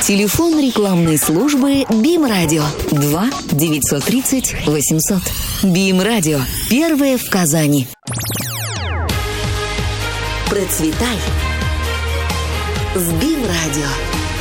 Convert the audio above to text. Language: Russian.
Телефон рекламной службы БИМ Радио 2 930 800. БИМ Радио. Первое в Казани. Процветай с БИМ Радио.